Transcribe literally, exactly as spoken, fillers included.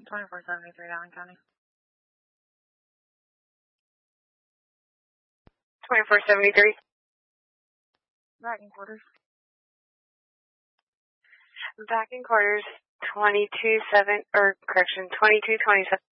twenty-four seventy-three, Allen County. twenty-four seventy-three. Back in quarters. Back in quarters, twenty-two seven, or correction, twenty-two twenty-seven.